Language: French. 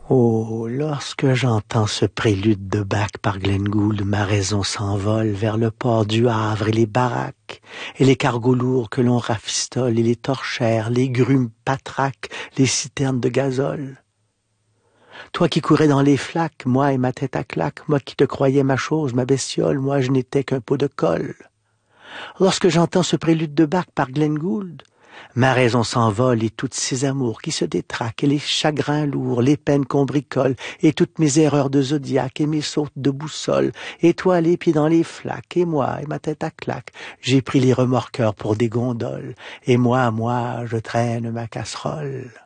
Oh, lorsque j'entends ce prélude de Bach par Glenn Gould, ma raison s'envole vers le port du Havre et les baraques, et les cargos lourds que l'on rafistole, et les torchères, les grumes patraques, les citernes de gazole. Toi qui courais dans les flaques, moi et ma tête à claque, moi qui te croyais ma chose, ma bestiole, moi je n'étais qu'un pot de colle. Lorsque j'entends ce prélude de Bach par Glenn Gould, ma raison s'envole et toutes ces amours qui se détraquent, et les chagrins lourds, les peines qu'on bricole, et toutes mes erreurs de zodiaque, et mes sautes de boussole, et toi les pieds dans les flaques, et moi, et ma tête à claque, j'ai pris les remorqueurs pour des gondoles, et moi, je traîne ma casserole.